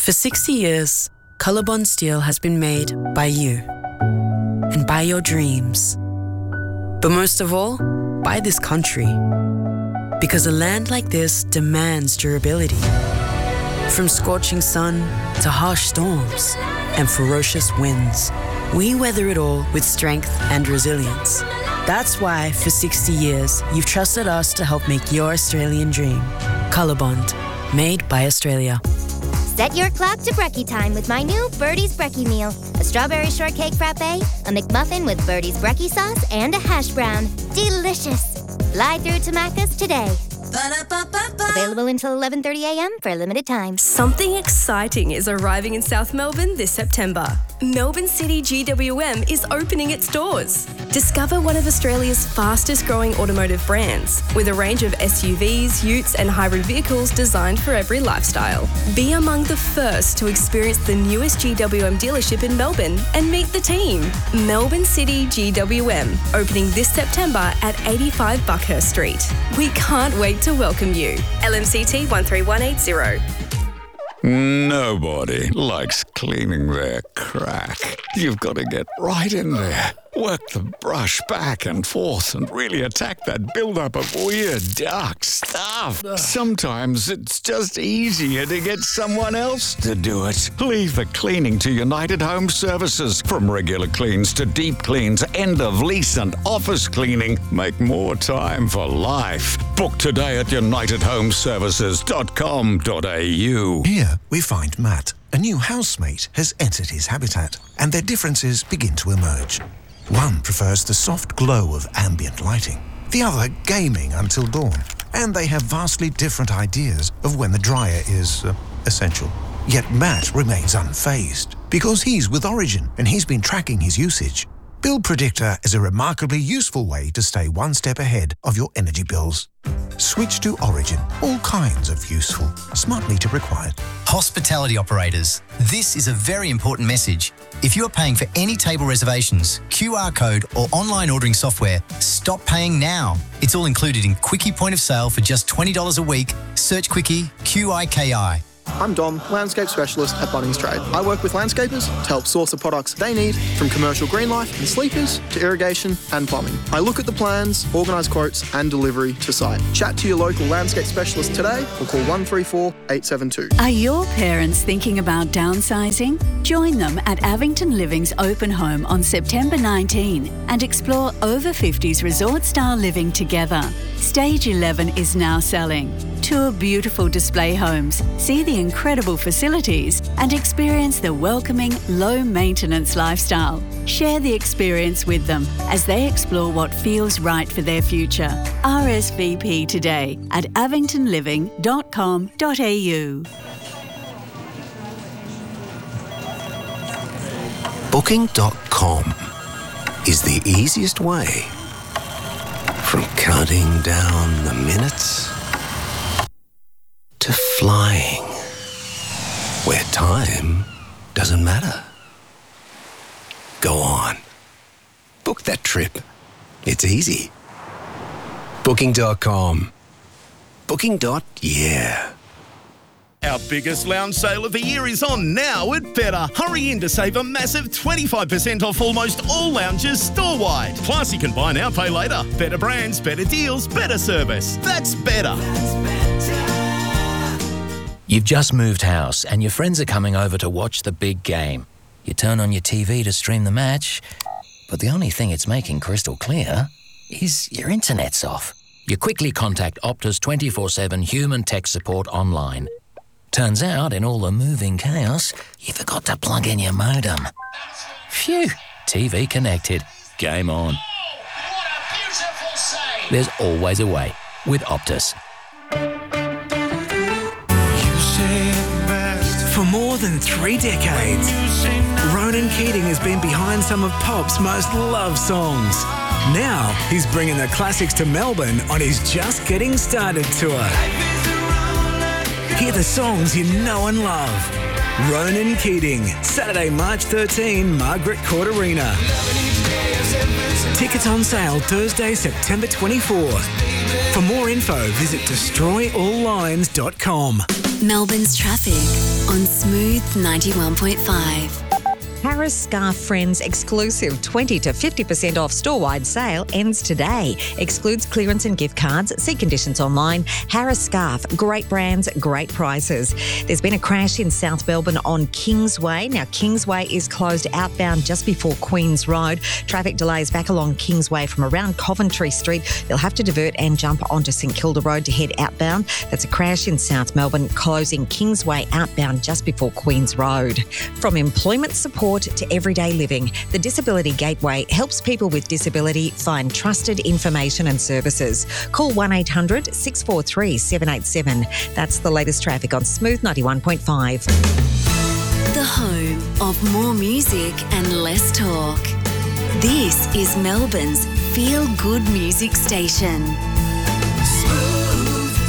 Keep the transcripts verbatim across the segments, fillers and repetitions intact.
For sixty years, Colorbond steel has been made by you and by your dreams. But most of all, by this country. Because a land like this demands durability. From scorching sun to harsh storms and ferocious winds, we weather it all with strength and resilience. That's why, for sixty years, you've trusted us to help make your Australian dream. Colorbond, made by Australia. Set your clock to brekkie time with my new Birdie's Brekkie Meal. A strawberry shortcake frappe, a McMuffin with Birdie's Brekkie sauce, and a hash brown. Delicious. Fly through to Macca's today. Ba-da-ba-ba-ba. Available until eleven thirty a m for a limited time. Something exciting is arriving in South Melbourne this September. Melbourne City G W M is opening its doors. Discover one of Australia's fastest growing automotive brands with a range of S U Vs, utes and hybrid vehicles designed for every lifestyle. Be among the first to experience the newest G W M dealership in Melbourne and meet the team. Melbourne City G W M, opening this September at eighty-five Buckhurst Street. We can't wait to welcome you. L M C T one three one eight zero. Nobody likes cleaning their crack. You've got to get right in there, work the brush back and forth and really attack that buildup of weird, dark stuff. Sometimes it's just easier to get someone else to do it. Leave the cleaning to United Home Services. From regular cleans to deep cleans, end of lease and office cleaning. Make more time for life. Book today at united home services dot com dot a u. Here we find Matt. A new housemate has entered his habitat, and their differences begin to emerge. One prefers the soft glow of ambient lighting, the other gaming until dawn, and they have vastly different ideas of when the dryer is uh, essential. Yet Matt remains unfazed, because he's with Origin and he's been tracking his usage. Bill Predictor is a remarkably useful way to stay one step ahead of your energy bills. Switch to Origin. All kinds of useful. Smart meter required. Hospitality operators, this is a very important message. If you are paying for any table reservations, Q R code or online ordering software, stop paying now. It's all included in Quickie Point of Sale for just twenty dollars a week. Search Quickie, Q I K I. I'm Dom, landscape specialist at Bunnings Trade. I work with landscapers to help source the products they need, from commercial green life and sleepers to irrigation and plumbing. I look at the plans, organise quotes and delivery to site. Chat to your local landscape specialist today or call one three four, eight seven two. Are your parents thinking about downsizing? Join them at Avington Living's open home on September nineteenth and explore over fifties resort-style living together. Stage eleven is now selling. Tour beautiful display homes, see the incredible facilities and experience the welcoming, low-maintenance lifestyle. Share the experience with them as they explore what feels right for their future. R S V P today at avington living dot com dot a u. Booking dot com is the easiest way from counting down the minutes to flying, where time doesn't matter. Go on. Book that trip. It's easy. Booking dot com. Booking. Yeah. Our biggest lounge sale of the year is on now at Better. Hurry in to save a massive twenty-five percent off almost all lounges store-wide. Plus, you can buy now, pay later. Better brands, better deals, better service. That's Better. You've just moved house and your friends are coming over to watch the big game. You turn on your T V to stream the match, but the only thing it's making crystal clear is your internet's off. You quickly contact Optus twenty-four seven human tech support online. Turns out, in all the moving chaos, you forgot to plug in your modem. Phew, T V connected. Game on. There's always a way with Optus. For more than three decades, Ronan Keating has been behind some of pop's most loved songs. Now he's bringing the classics to Melbourne on his Just Getting Started tour. Hear the songs you know and love. Ronan Keating, Saturday, March thirteenth, Margaret Court Arena. Tickets on sale Thursday, September twenty-fourth. For more info, visit destroy all lines dot com. Melbourne's traffic on Smooth ninety-one point five. Harris Scarf Friends exclusive twenty to fifty percent off store-wide sale ends today. Excludes clearance and gift cards. See conditions online. Harris Scarf, great brands, great prices. There's been a crash in South Melbourne on Kingsway. Now, Kingsway is closed outbound just before Queen's Road. Traffic delays back along Kingsway from around Coventry Street. They'll have to divert and jump onto St Kilda Road to head outbound. That's a crash in South Melbourne, closing Kingsway outbound just before Queen's Road. From employment support to everyday living, the Disability Gateway helps people with disability find trusted information and services. Call one eight hundred six four three seven eight seven. That's the latest traffic on Smooth ninety-one point five. The home of more music and less talk. This is Melbourne's feel-good music station. Smooth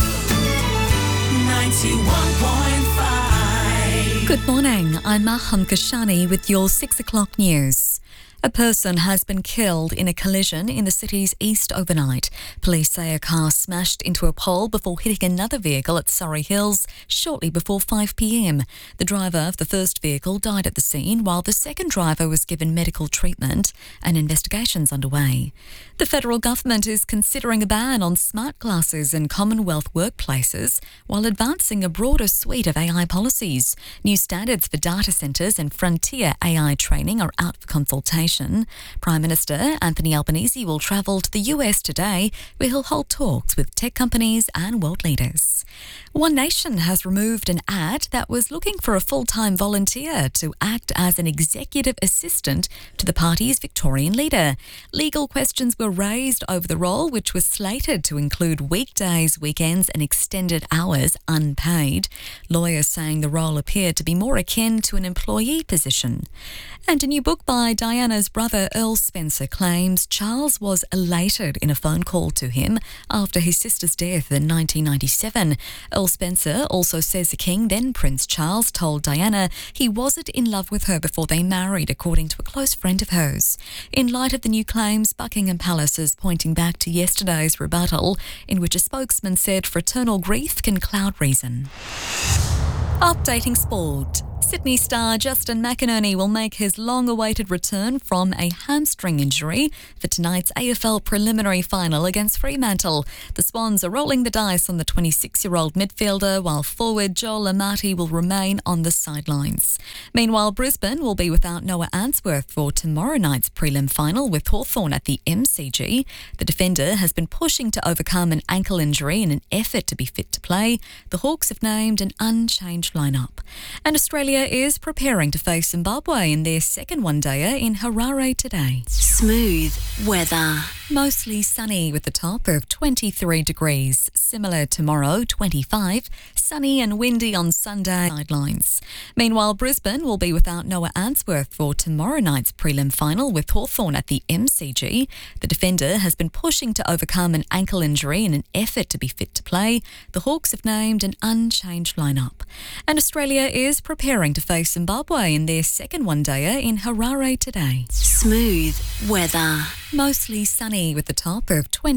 ninety-one point five. Good morning, I'm Maham Kashani with your six o'clock news. A person has been killed in a collision in the city's east overnight. Police say a car smashed into a pole before hitting another vehicle at Surrey Hills shortly before five p.m. The driver of the first vehicle died at the scene, while the second driver was given medical treatment and investigations underway. The federal government is considering a ban on smart glasses in Commonwealth workplaces while advancing a broader suite of A I policies. New standards for data centres and frontier A I training are out for consultation. Prime Minister Anthony Albanese will travel to the U S today, where he'll hold talks with tech companies and world leaders. One Nation has removed an ad that was looking for a full-time volunteer to act as an executive assistant to the party's Victorian leader. Legal questions were raised over the role, which was slated to include weekdays, weekends and extended hours unpaid. Lawyers saying the role appeared to be more akin to an employee position. And a new book by Diana's brother Earl Spencer claims Charles was elated in a phone call to him after his sister's death in nineteen ninety-seven. Earl Spencer also says the King, then Prince Charles, told Diana he wasn't in love with her before they married, according to a close friend of hers. In light of the new claims, Buckingham Palace is pointing back to yesterday's rebuttal, in which a spokesman said fraternal grief can cloud reason. Updating sport. Sydney star Justin McInerney will make his long-awaited return from a hamstring injury for tonight's A F L preliminary final against Fremantle. The Swans are rolling the dice on the twenty-six-year-old midfielder, while forward Joel Amati will remain on the sidelines. Meanwhile, Brisbane will be without Noah Answorth for tomorrow night's prelim final with Hawthorn at the M C G. The defender has been pushing to overcome an ankle injury in an effort to be fit to play. The Hawks have named an unchanged lineup. And Australia is preparing to face Zimbabwe in their second one-dayer in Harare today. Smooth weather. Mostly sunny with a top of twenty-three degrees. Similar tomorrow, twenty-five. Sunny and windy on Sunday sidelines. Meanwhile, Brisbane will be without Noah Answorth for tomorrow night's prelim final with Hawthorn at the M C G. The defender has been pushing to overcome an ankle injury in an effort to be fit to play. The Hawks have named an unchanged lineup. And Australia is preparing to face Zimbabwe in their second one-dayer in Harare today. Smooth weather. Mostly sunny with a top of twenty.